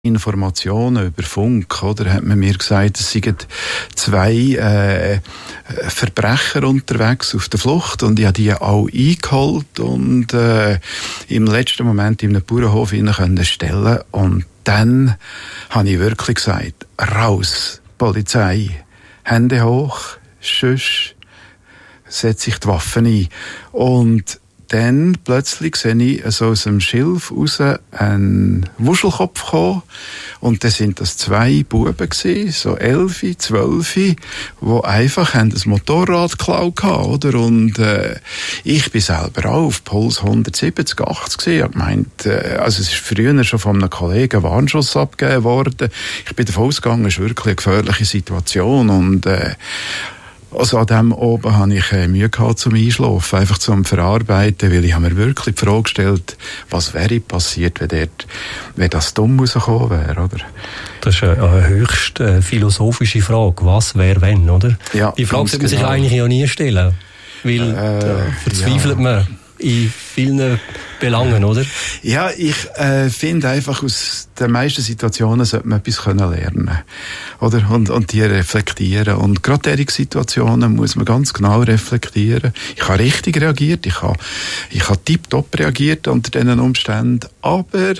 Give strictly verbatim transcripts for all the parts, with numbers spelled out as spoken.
Informationen über Funk, oder, hat man mir gesagt, es seien zwei äh, Verbrecher unterwegs auf der Flucht und ich habe die auch eingeholt und äh, im letzten Moment in einem Bauernhof ihnen können stellen und dann habe ich wirklich gesagt, raus, Polizei, Hände hoch, sonst setze ich die Waffen ein. Und dann plötzlich sehe ich so aus dem Schilf raus einen Wuschelkopf kommen. Und dann sind das zwei Buben gewesen, so elf, zwölf, die einfach haben das Motorrad geklaut haben, oder? Und, äh, ich bin selber auch auf Puls hundertsiebzig, achtzig gewesen. Ich habe gemeint, äh, also es ist früher schon von einem Kollegen ein Warnschuss abgegeben worden. Ich bin davon ausgegangen, es ist wirklich eine gefährliche Situation und, äh, also an dem oben habe ich äh, Mühe gehabt zum Einschlafen, einfach zum Verarbeiten, weil ich habe mir wirklich die Frage gestellt, was wäre passiert, wenn, dort, wenn das dumm rausgekommen wäre, oder? Das ist eine, eine höchst äh, philosophische Frage, was wäre wenn, oder? Ja, die Frage sollte man genau. sich eigentlich ja nie stellen, weil äh, da verzweifelt ja. man in vielen Belangen, oder? Ja, ich äh, finde einfach, aus den meisten Situationen sollte man etwas können lernen, oder? Und, und die reflektieren. Und gerade diese Situationen muss man ganz genau reflektieren. Ich habe richtig reagiert, ich habe, ich habe tipptopp reagiert unter diesen Umständen, aber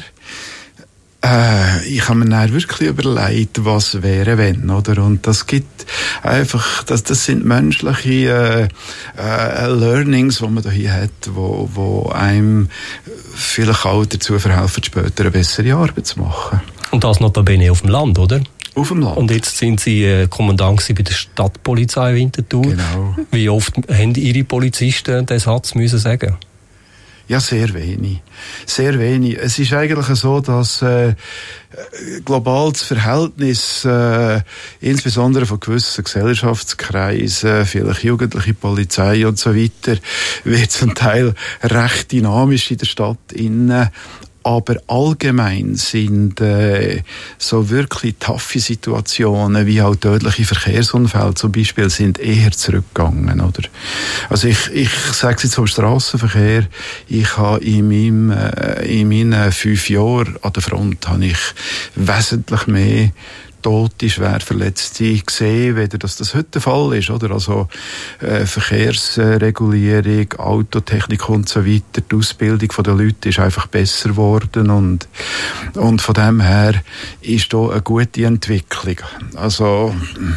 Äh, ich habe mir dann wirklich überlegt, was wäre wenn, oder? Und das gibt einfach, das, das sind menschliche äh, äh, Learnings, die man hier hat, wo, wo einem vielleicht auch dazu verhelfen, später eine bessere Arbeit zu machen. Und das notabene auf dem Land, oder? Auf dem Land. Und jetzt sind Sie äh, Kommandant bei der Stadtpolizei Winterthur. Genau. Wie oft haben Ihre Polizisten den Satz müssen sagen? Ja, sehr wenig. Sehr wenig. Es ist eigentlich so, dass äh, global das Verhältnis, äh, insbesondere von gewissen Gesellschaftskreisen, vielleicht jugendliche Polizei und so weiter, wird zum Teil recht dynamisch in der Stadt innen. Aber allgemein sind äh, so wirklich taffe Situationen wie auch tödliche Verkehrsunfälle zum Beispiel sind eher zurückgegangen, oder? Also ich ich sage es jetzt vom Strassenverkehr, ich habe in meinem äh, in meinen fünf Jahren an der Front habe ich wesentlich mehr Tote, Schwerverletzte gesehen, weder dass das heute der Fall ist, oder? Also, äh, Verkehrsregulierung, Autotechnik und so weiter, die Ausbildung der Leute ist einfach besser geworden und, und von dem her ist da eine gute Entwicklung. Also,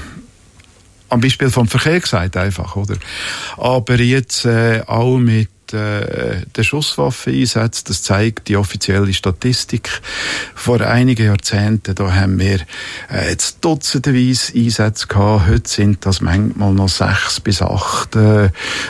am Beispiel vom Verkehr gesagt einfach, oder? Aber jetzt, äh, auch mit der Schusswaffeneinsatz, das zeigt die offizielle Statistik. Vor einigen Jahrzehnten, da haben wir äh, jetzt dutzendenweise Einsätze gehabt. Heute sind das manchmal noch sechs bis acht, äh,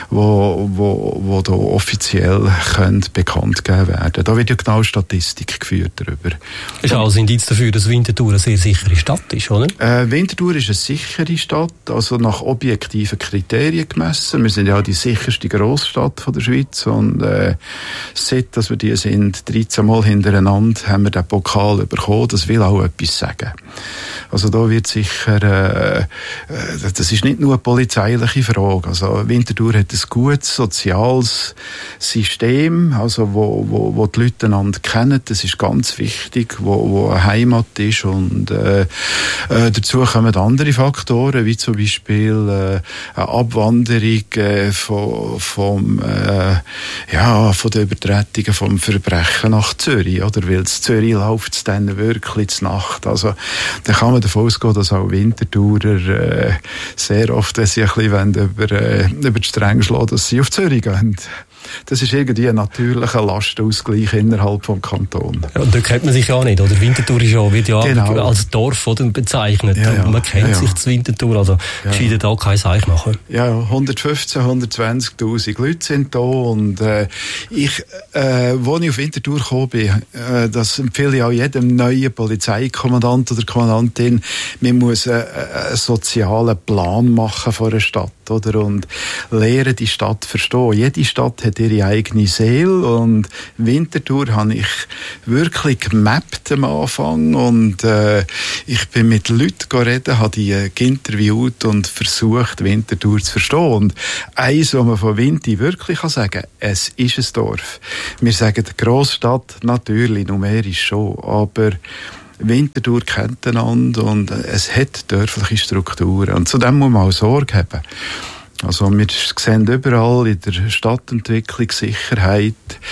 wo, wo, wo da offiziell können bekannt gegeben werden. Da wird ja genau Statistik geführt darüber. Ist alles Indiz dafür, dass Winterthur eine sehr sichere Stadt ist, oder? Äh, Winterthur ist eine sichere Stadt, also nach objektiven Kriterien gemessen. Wir sind ja die sicherste Grossstadt von der Schweiz. Und äh, seit dass wir die sind, dreizehn Mal hintereinander, haben wir den Pokal bekommen. Das will auch etwas sagen. Also da wird sicher, äh, das ist nicht nur eine polizeiliche Frage. Also Winterthur hat ein gutes soziales System, also wo, wo, wo die Leute einander kennen. Das ist ganz wichtig, wo, wo eine Heimat ist. Und äh, äh, dazu kommen andere Faktoren, wie zum Beispiel äh, eine Abwanderung äh, von, vom äh, ja, von den Übertretungen vom Verbrechen nach Zürich, oder? Weil in Zürich läuft es dann wirklich zur Nacht. Also, da kann man davon ausgehen, dass auch Winterthurer äh, sehr oft, wenn sie ein bisschen über, äh, über die Stränge schlagen, dass sie auf Zürich gehen. Das ist irgendwie ein natürlicher Lastenausgleich innerhalb des Kantons. Ja, und dort kennt man sich ja nicht, oder? Winterthur ist ja, wird ja genau. als Dorf, oder, bezeichnet. Ja, ja. Und man kennt ja, ja. sich zu Winterthur, also ja. gescheiden da kein Seich machen. Ja, hundertfünfzehn, hundertzwanzigtausend Leute sind da und äh, ich, äh, als ich auf Winterthur gekommen bin, äh, das empfehle ich auch jedem neuen Polizeikommandant oder Kommandantin, man muss äh, einen sozialen Plan machen von einer Stadt, oder? Und lernen, die Stadt verstehen. Jede Stadt hat ihre eigene Seele und Winterthur habe ich wirklich gemappt am Anfang und äh, ich bin mit Leuten reden, habe die äh, interviewt und versucht, Winterthur zu verstehen. Und eins, was man von Winti wirklich kann sagen, es ist ein Dorf. Wir sagen Grossstadt, natürlich, numerisch schon, aber Winterthur kennt einander und es hat dörfliche Strukturen. Und zu dem muss man auch Sorge haben. Also wir sehen überall in der Stadtentwicklung Sicherheit.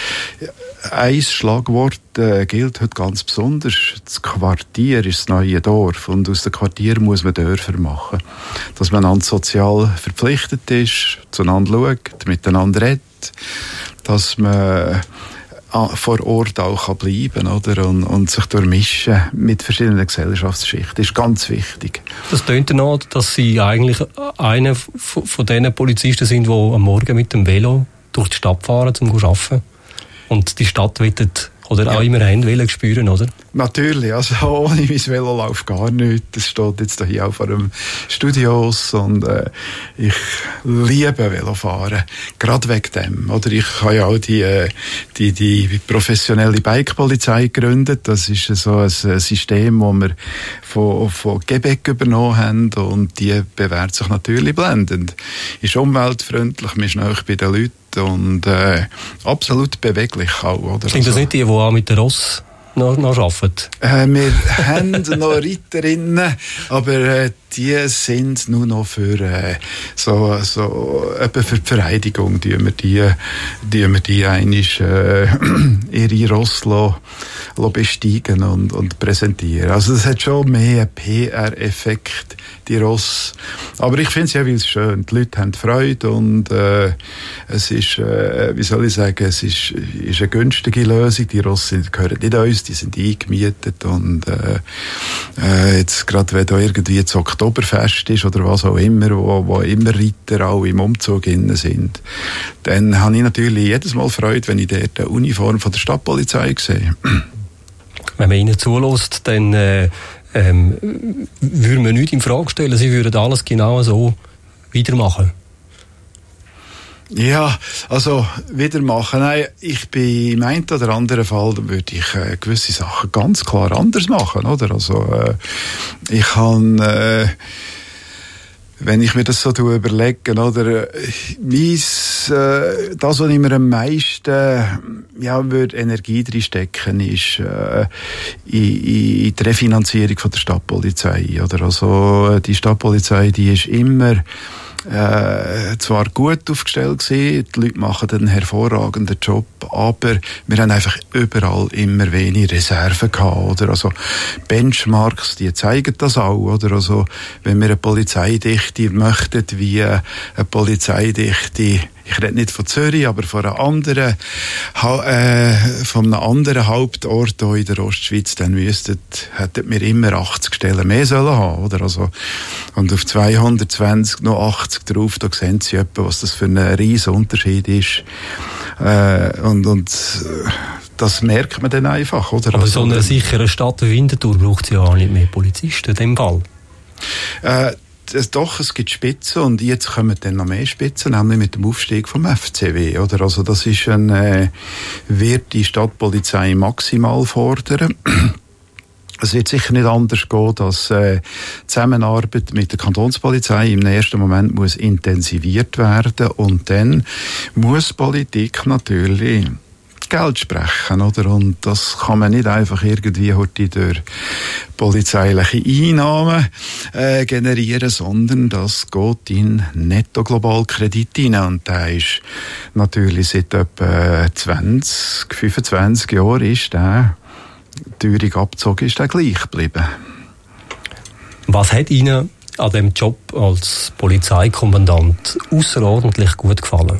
Ein Schlagwort äh, gilt heute ganz besonders. Das Quartier ist das neue Dorf. Und aus dem Quartier muss man Dörfer machen. Dass man einander sozial verpflichtet ist, zueinander schaut, miteinander redet. Dass man vor Ort auch kann bleiben, oder? Und, und sich durchmischen mit verschiedenen Gesellschaftsschichten. Das ist ganz wichtig. Das tönt danach, dass Sie eigentlich einer von diesen Polizisten sind, die am Morgen mit dem Velo durch die Stadt fahren, um zu arbeiten. Und die Stadt wettet oder ja. auch immer Hände spüren, oder? Natürlich, also ohne mein Velo läuft gar nichts. Das steht jetzt hier auch vor dem Studios und äh, ich liebe Velofahren, gerade wegen dem. Oder ich habe ja auch die, die, die professionelle Bike-Polizei gegründet. Das ist so ein System, das wir von, von Quebec übernommen haben und die bewährt sich natürlich blendend. Ist umweltfreundlich, man ist nahe bei den Leuten und äh, absolut beweglich auch. Oder? Sind das nicht die, die auch mit der Ross noch, noch arbeiten? Äh, wir haben noch Reiterinnen, aber äh, die sind nur noch für äh, so, so etwa für die Vereidigung, die wir die, die, wir die einig, äh, ihre Ross lo, lo besteigen und, und präsentieren. Also das hat schon mehr P R-Effekt, die Ross. Aber ich finde es ja wie schön. Die Leute haben Freude und äh, es ist, äh, wie soll ich sagen, es ist, ist eine günstige Lösung. Die Ross sind, gehören nicht uns, die sind eingemietet und äh, äh, jetzt gerade wenn da irgendwie das Oktoberfest ist oder was auch immer, wo, wo immer Reiter auch im Umzug innen sind, dann habe ich natürlich jedes Mal Freude, wenn ich dort eine Uniform von der Stadtpolizei sehe. Wenn man Ihnen zulässt, dann äh, ähm, würde man nichts in Frage stellen. Sie würden alles genau so weitermachen. Ja, also wieder machen. Nein, ich bin im einen oder anderen Fall, dann würde ich äh, gewisse Sachen ganz klar anders machen, oder? Also äh, ich kann, äh, wenn ich mir das so überlege, oder, meins, äh, das, was ich mir am meisten, ja, würde Energie reinstecken, ist äh, in, in die Refinanzierung von der Stadtpolizei, oder? Also die Stadtpolizei, die ist immer Äh, zwar gut aufgestellt gewesen, die Leute machen einen hervorragenden Job, aber wir haben einfach überall immer wenig Reserven gehabt, oder? Also Benchmarks, die zeigen das auch, oder? Also wenn wir eine Polizeidichte möchten, wie eine Polizeidichte, ich rede nicht von Zürich, aber von einer anderen, äh, von einem anderen Hauptort hier in der Ostschweiz, dann müsstet, hätten wir immer achtzig Stellen mehr sollen haben, oder? Also, und auf zweihundertzwanzig noch achtzig drauf, da sehen Sie etwa, was das für ein riesen Unterschied ist. Äh, und, und, das merkt man dann einfach, oder? Aber also, so eine sichere Stadt wie Winterthur braucht ja auch nicht mehr Polizisten in dem Fall. Äh, Es, doch, es gibt Spitzen und jetzt kommen dann noch mehr Spitzen, nämlich mit dem Aufstieg vom F C W, oder? Also das ist ein, äh, wird die Stadtpolizei maximal fordern. Es wird sicher nicht anders gehen, dass äh, die Zusammenarbeit mit der Kantonspolizei im ersten Moment muss intensiviert werden und dann muss Politik natürlich Geld sprechen, oder? Und das kann man nicht einfach irgendwie heute durch polizeiliche Einnahmen äh, generieren, sondern das geht in Netto-Global-Kredit hinein. Und der ist natürlich seit etwa zwanzig, fünfundzwanzig Jahren ist der Teuerung abgezogen, ist der gleich geblieben. Was hat Ihnen an dem Job als Polizeikommandant außerordentlich gut gefallen?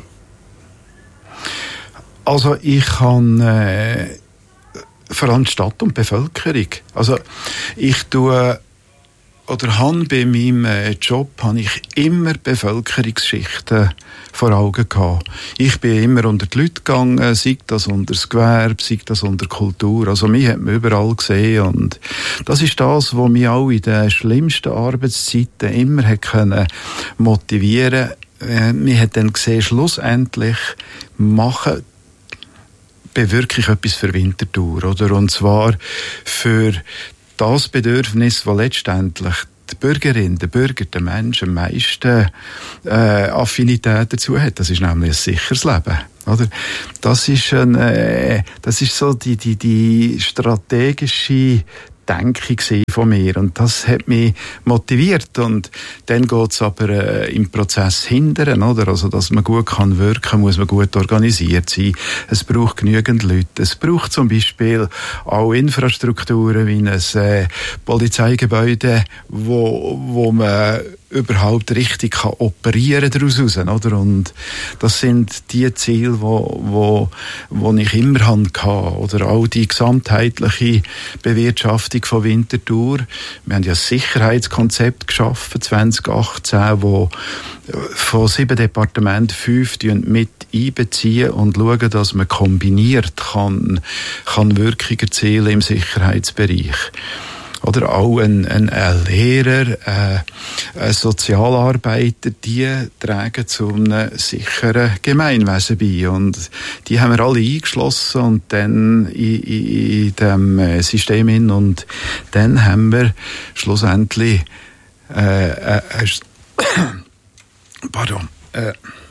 Also ich kann äh, vor allem die Stadt und die Bevölkerung. Also ich tue oder habe bei meinem äh, Job habe ich immer Bevölkerungsschichten vor Augen gehabt. Ich bin immer unter die Leute gegangen, sei das unter das Gewerbe, sei das unter Kultur. Also mich hat man überall gesehen und das ist das, was mich auch in den schlimmsten Arbeitszeiten immer hat können motivieren. Äh, mich hat dann gesehen, schlussendlich machen bewirke ich etwas für Winterthur, oder? Und zwar für das Bedürfnis, das letztendlich die Bürgerin, der Bürger, der Mensch am meisten äh, Affinität dazu hat. Das ist nämlich ein sicheres Leben, oder? Das ist ein, äh, das ist so die die die strategische Denke von mir. Und das hat mich motiviert. Und dann geht's aber äh, im Prozess hindern, oder? Also, dass man gut kann wirken, muss man gut organisiert sein. Es braucht genügend Leute. Es braucht zum Beispiel auch Infrastrukturen wie ein äh, Polizeigebäude, wo, wo man überhaupt richtig kann operieren daraus raus, oder? Und das sind die Ziele, wo, wo, wo ich immer hatte, oder? Auch die gesamtheitliche Bewirtschaftung von Winterthur. Wir haben ja ein Sicherheitskonzept geschaffen, zwanzig achtzehn, wo von sieben Departementen fünf mit einbeziehen und schauen, dass man kombiniert kann, kann Wirkung erzielen im Sicherheitsbereich. Oder auch ein, ein, ein Lehrer, äh, ein Sozialarbeiter, die tragen zu einem sicheren Gemeinwesen bei. Und die haben wir alle eingeschlossen und dann in, in, in dem System hin. Und dann haben wir schlussendlich äh, äh, äh, pardon, äh,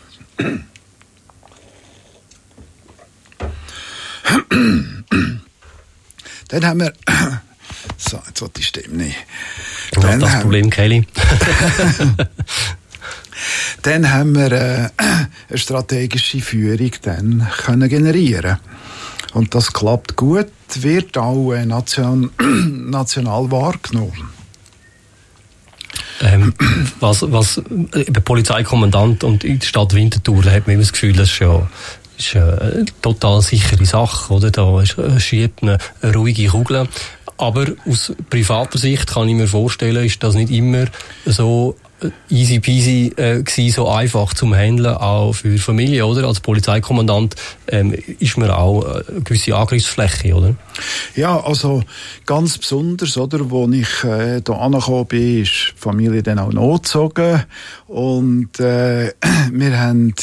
dann haben wir so, jetzt wird die Stimme nicht. Dann das haben, Problem, Kelly. Dann haben wir äh, eine strategische Führung dann können generieren. Und das klappt gut, wird auch äh, nation, national wahrgenommen. Ähm, was, was, der Polizeikommandant und in der Stadt Winterthur, da hat man immer das Gefühl, das ist ja ist eine total sichere Sache, oder? Da schiebt eine, eine ruhige Kugel. Aber aus privater Sicht kann ich mir vorstellen, ist das nicht immer so easy peasy äh, gewesen, so einfach zum Handeln, auch für Familie, oder? Als Polizeikommandant ähm, ist man auch eine gewisse Angriffsfläche, oder? Ja, also ganz besonders, oder, wo ich äh, da angekommen bin, ist die Familie dann auch notgezogen und äh, wir haben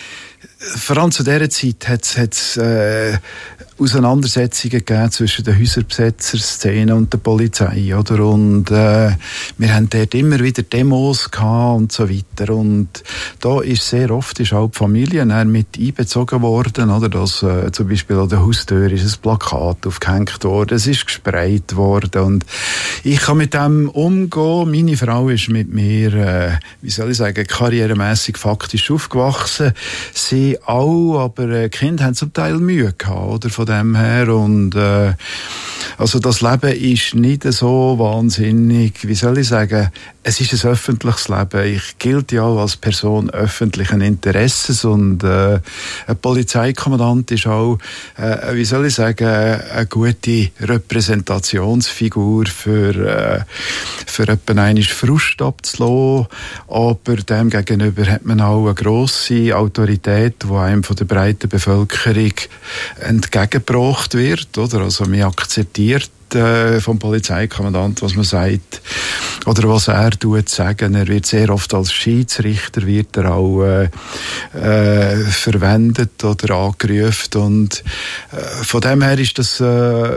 vor allem zu dieser Zeit hat es äh, Auseinandersetzungen gegeben zwischen der Häuserbesetzerszene und der Polizei, oder? Und äh, wir haben dort immer wieder Demos gehabt und so weiter. Und da ist sehr oft ist auch die Familie mit einbezogen worden, oder? Dass äh, zum Beispiel an der Haustür ist ein Plakat aufgehängt worden, es ist gesprayt worden. Und ich kann mit dem umgehen. Meine Frau ist mit mir, äh, wie soll ich sagen, karrieremässig faktisch aufgewachsen. Sie auch, aber äh, die Kinder haben zum Teil Mühe gehabt, oder? Von dem her. Und äh, also das Leben ist nicht so wahnsinnig, wie soll ich sagen, es ist ein öffentliches Leben. Ich gilt ja als Person öffentlichen Interesses und äh, ein Polizeikommandant ist auch, äh, wie soll ich sagen, eine gute Repräsentationsfigur für, äh, für etwa einmal Frust abzulassen. Aber dem gegenüber hat man auch eine grosse Autorität, die einem von der breiten Bevölkerung entgegengebracht wird, oder? Also man akzeptiert äh, vom Polizeikommandant, was man sagt, oder was er tut, sagen. Er wird sehr oft als Schiedsrichter wird er auch äh, äh, verwendet oder angerufen. Und äh, von dem her ist das äh,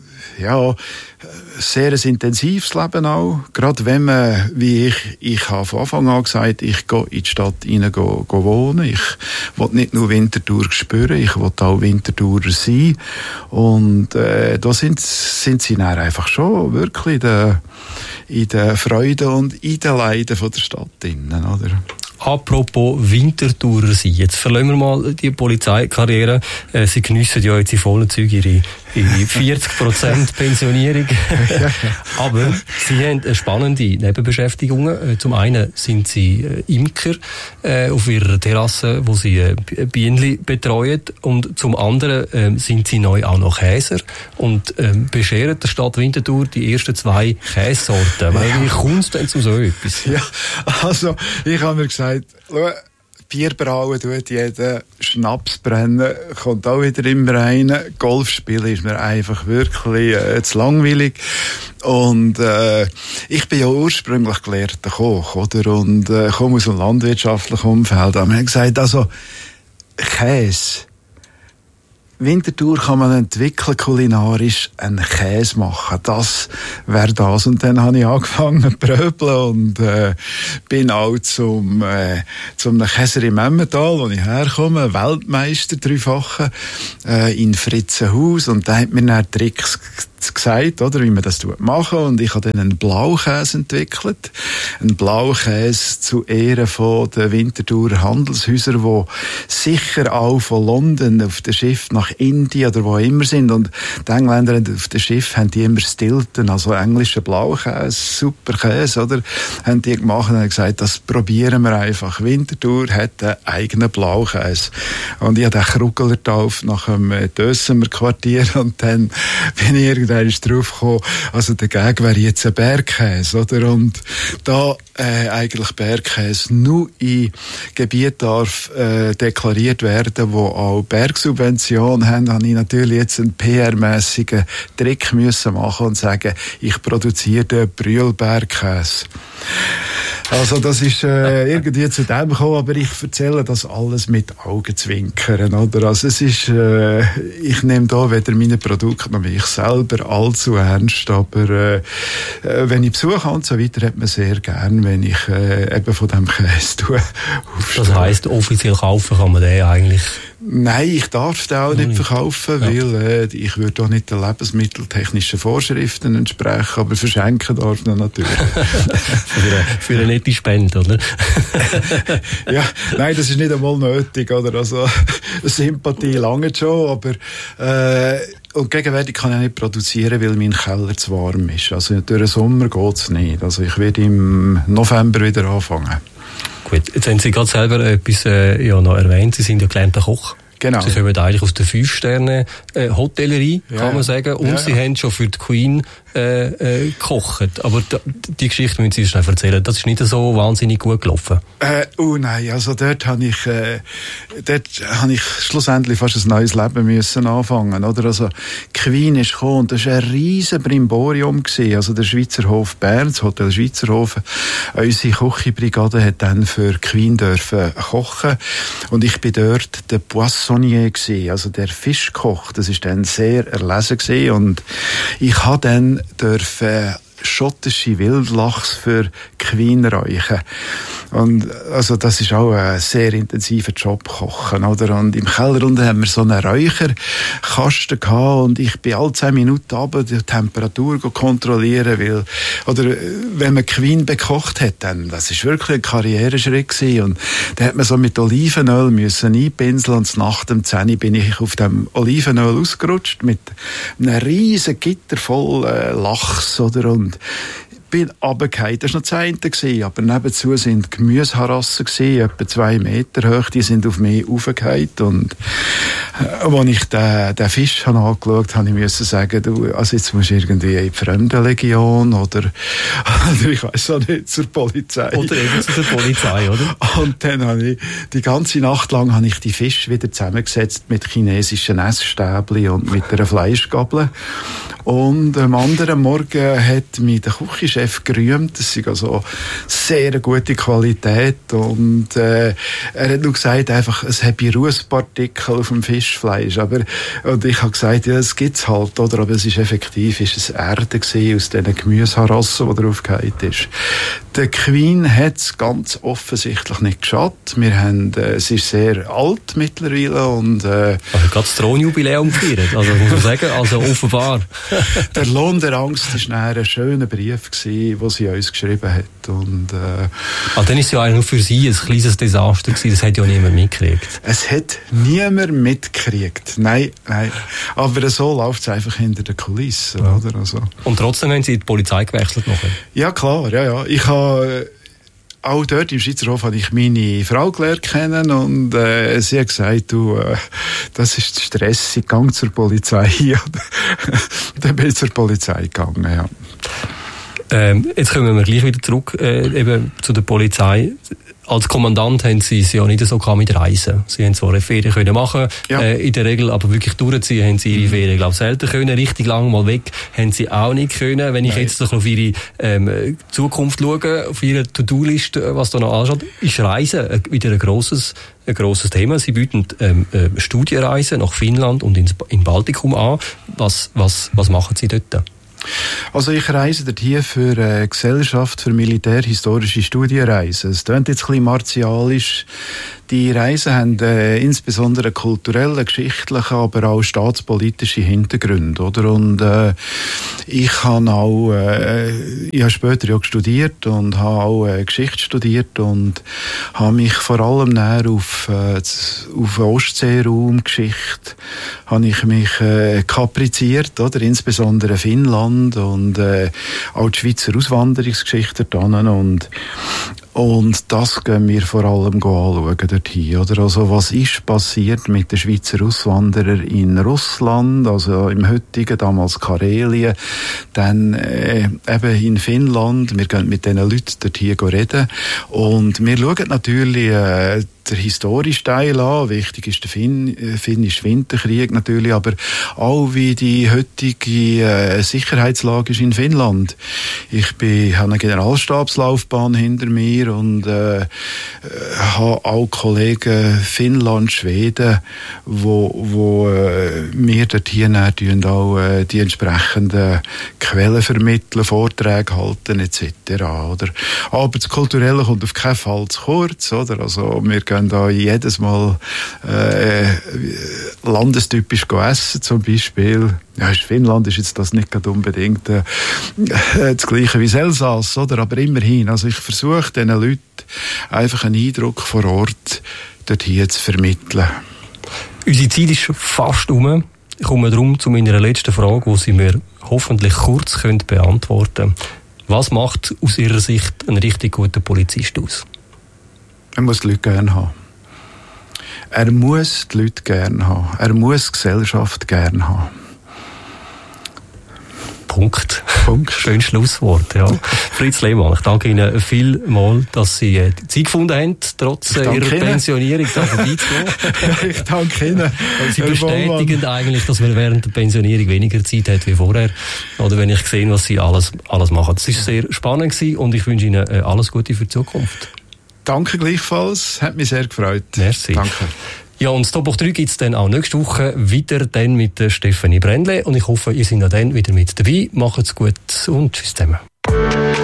ja sehr ein intensives Leben auch. Gerade wenn man, wie ich, ich habe von Anfang an gesagt, ich gehe in die Stadt rein go, go wohnen. Ich will nicht nur Winterthur spüren, ich will auch Winterthurer sein. Und äh, da sind, sind sie dann einfach schon wirklich in der, in der Freude und in den Leiden von der Stadt drinnen, oder? Apropos Winterthurer sein. Jetzt verlassen wir mal die Polizeikarriere. Äh, Sie geniessen ja jetzt in vollen Zügen ihre, ihre vierzig Prozent Pensionierung. Aber Sie haben eine spannende Nebenbeschäftigung. Zum einen sind Sie Imker äh, auf Ihrer Terrasse, wo Sie äh, Bienen betreuen. Und zum anderen äh, sind Sie neu auch noch Käser und äh, bescheren der Stadt Winterthur die ersten zwei Käsesorten. Ja. Wie kommt es denn zu so etwas? Ja, also ich habe mir gesagt, Bier brauen tut jeder, Schnaps brennen kommt auch wieder immer rein. Golf spielen ist mir einfach wirklich äh, zu langweilig. Und äh, ich bin ja ursprünglich gelehrter Koch, oder? Und äh, komme aus einem landwirtschaftlichen Umfeld. Und wir haben gesagt, also Käse, Winterthur kann man entwickeln, kulinarisch einen Käse machen. Das wäre das. Und dann habe ich angefangen zu bröbeln und äh, bin auch zum, äh, zum Käser im Emmental, wo ich herkomme, Weltmeister, dreifache, äh, in Fritzenhaus. Und da hat mir dann Tricks gesagt, oder, wie man das machen. Und ich habe dann einen Blaukäse entwickelt. Einen Blaukäse zu Ehren von den Winterthurer Handelshäusern, die sicher auch von London auf dem Schiff nach Indien oder wo immer sind. Und die Engländer auf dem Schiff haben die immer Stilton, also englischen Blaukäse, super Käse, oder? Haben die gemacht und haben gesagt, das probieren wir einfach. Winterthur hat einen eigenen Blaukäse. Und ich habe den Krugler auf nach dem Dössemer Quartier und dann bin ich irgendwann ist drauf gekommen, also der Gag wäre jetzt ein Bergkäse, oder? Und da äh, eigentlich Bergkäse nur in Gebieten darf äh, deklariert werden, wo auch Bergsubventionen haben, habe ich natürlich jetzt einen P R-mässigen Trick müssen machen und sagen, ich produziere den Brühlbergkäse. Also das ist äh, irgendwie zu dem gekommen, aber ich erzähle das alles mit Augenzwinkern, oder? Also es ist, äh, ich nehme da weder meine Produkte noch mich selber allzu ernst, aber äh, wenn ich Besuch habe und so weiter, hat man sehr gern, wenn ich äh, eben von dem Käse tue. Das heisst, offiziell kaufen kann man den eigentlich? Nein, ich darf den auch nicht verkaufen, ja. weil äh, ich würde auch nicht den lebensmitteltechnischen Vorschriften entsprechen, aber verschenken darf man natürlich. für, eine, für eine nette Spende, oder? Ja, nein, das ist nicht einmal nötig, oder? Also, Sympathie lange schon, aber äh, und gegenwärtig kann ich nicht produzieren, weil mein Keller zu warm ist. Also durch den Sommer geht's nicht. Also ich werde im November wieder anfangen. Gut, jetzt haben Sie gerade selber etwas äh, ja, noch erwähnt. Sie sind ja gelernter Koch. Genau. Sie kommen eigentlich aus der Fünf-Sterne-Hotellerie, äh, kann ja, man sagen. Und ja, Sie ja. haben schon für die Queen äh, äh, gekocht. Aber da, die Geschichte müssen Sie schnell erzählen. Das ist nicht so wahnsinnig gut gelaufen. Äh, oh nein, also dort habe ich, äh, dort habe ich schlussendlich fast ein neues Leben müssen anfangen, oder? Also, Queen ist gekommen und das war ein riesen Brimborium gewesen. Also der Schweizer Hof Bern, das Hotel Schweizerhofen. Unsere Küchenbrigade hat dann für Queen dürfen kochen. Und ich bin dort der Poisson gewesen, also der Fischkoch, das ist dann sehr erlesen gewesen und ich habe dann dürfen schottische Wildlachs für Queen räuchen. Und also das ist auch ein sehr intensiver Job, kochen, oder? Und im Keller unten haben wir so einen Räucherkasten gehabt und ich bin alle zehn Minuten runter die Temperatur kontrollieren, weil, oder wenn man Queen bekocht hat, dann, das ist wirklich ein Karriereschritt gewesen. Und da hat man so mit Olivenöl müssen einpinseln und nach dem zehn bin ich auf dem Olivenöl ausgerutscht mit einem riesen Gitter voll äh, Lachs, oder? Und bin runtergefallen. Das war noch das eine gewesen, aber nebenzu sind Gemüseharassen gewesen, etwa zwei Meter hoch, die sind auf mich raufgefallen und äh, als ich den, den Fisch habe angeschaut habe, musste ich sagen, du, also jetzt musst du irgendwie in die Fremdenlegion oder, oder ich weiss auch nicht, zur Polizei. Oder eben zur Polizei, oder? Und dann habe ich, die ganze Nacht lang habe ich die Fische wieder zusammengesetzt mit chinesischen Essstäbchen und mit einer Fleischgabel. Und am anderen Morgen hat mich der Küchenchef gerühmt. Das ist also sehr gute Qualität. Und äh, er hat nur gesagt, einfach, es habe Rußpartikel auf dem Fischfleisch. Aber, und ich habe gesagt, ja, das gibt's halt, oder? Aber es ist effektiv, ist es Erde gewesen, aus diesen Gemüseharassen, die draufgefallen ist. Der Queen hat es ganz offensichtlich nicht geschadet. Wir haben, äh, es ist sehr alt mittlerweile. Und, äh, also gerade das Thronjubiläum gefeiert. Also muss man sagen, also offenbar. Der Lohn der Angst war ein schöner Brief, den sie uns geschrieben hat. Und, äh, also dann ist es ja eigentlich nur für Sie ein kleines Desaster gewesen, das hat ja niemand mitgekriegt. Es hat niemand mitgekriegt. Nein, nein. Aber so läuft es einfach hinter den Kulissen. Ja. Oder? Also. Und trotzdem haben Sie die Polizei gewechselt nachher? Ja, klar. Ja, ja. Ich habe... Auch dort im Schweizerhof habe ich meine Frau gelernt kennen und äh, sie hat gesagt, du, äh, das ist stressig, gang zur Polizei. Dann bin ich zur Polizei gegangen, ja. Ähm, jetzt kommen wir gleich wieder zurück äh, eben zu der Polizei. Als Kommandant haben Sie es ja nicht so mit Reisen. Sie haben zwar eine Ferien können machen, ja. äh, in der Regel, aber wirklich durchziehen haben Sie Ihre Ferien, glaube ich, selten können. Richtig lang mal weg haben Sie auch nicht können. Wenn ich Nein. jetzt so auf Ihre ähm, Zukunft schaue, auf Ihre To-Do-Liste, was da noch anschaut, ist Reisen wieder ein grosses, ein grosses Thema. Sie bieten ähm, äh, Studienreisen nach Finnland und ins in Baltikum an. Was, was, was machen Sie dort? Also ich reise dort hier für eine Gesellschaft für militärhistorische Studienreisen. Es klingt jetzt ein bisschen martialisch. Die Reisen haben äh, insbesondere kulturelle, geschichtliche, aber auch staatspolitische Hintergründe, oder? Und äh, ich habe auch, äh, ich habe später ja studiert und habe auch äh, Geschichte studiert und habe mich vor allem näher auf äh, auf Ostseeraum, Geschichte, habe ich mich äh, kapriziert, oder? Insbesondere Finnland und äh, auch die Schweizer Auswanderungsgeschichte dort und Und das gehen wir vor allem anschauen dort hier, oder? Also, was ist passiert mit den Schweizer Auswanderern in Russland, also im heutigen, damals Karelien, dann äh, eben in Finnland. Wir gehen mit diesen Leuten dort hier reden. Und wir schauen natürlich äh, der historische Teil an. Wichtig ist der Finn, äh, finnische Winterkrieg natürlich, aber auch wie die heutige äh, Sicherheitslage ist in Finnland. Ich bin, habe eine Generalstabslaufbahn hinter mir und äh, habe auch Kollegen Finnland, Schweden, wo, wo äh, mir dort hier auch äh, die entsprechenden Quellen vermitteln, Vorträge halten et cetera. Oder? Aber das Kulturelle kommt auf keinen Fall zu kurz. Oder? Also wir gehen da jedes Mal äh, landestypisch essen zum Beispiel. Ja, Finnland ist jetzt das nicht gerade unbedingt äh, das Gleiche wie Elsass, oder? Aber immerhin, also ich versuche diesen Leuten einfach einen Eindruck vor Ort dort hier zu vermitteln. Unsere Zeit ist fast um. Ich komme darum zu meiner letzten Frage, die Sie mir hoffentlich kurz können beantworten können. Was macht aus Ihrer Sicht einen richtig guten Polizist aus? Er muss die Leute gerne haben. Er muss die Leute gerne haben. Er muss die Gesellschaft gerne haben. Punkt. Punkt. Schönes Schlusswort, ja. Fritz Lehmann, ich danke Ihnen vielmals, dass Sie die Zeit gefunden haben, trotz Ihrer Ihnen. Pensionierung da vorbeizukommen. Ich danke Ihnen. Sie bestätigen eigentlich, dass man während der Pensionierung weniger Zeit hat wie vorher. Oder wenn ich sehe, was Sie alles, alles machen. Das war sehr spannend gewesen und ich wünsche Ihnen alles Gute für die Zukunft. Danke gleichfalls, hat mich sehr gefreut. Merci. Danke. Ja, und das Top drei gibt es dann auch nächste Woche wieder dann mit der Stefanie Brändle und ich hoffe, ihr seid auch dann wieder mit dabei. Macht's gut und tschüss zusammen.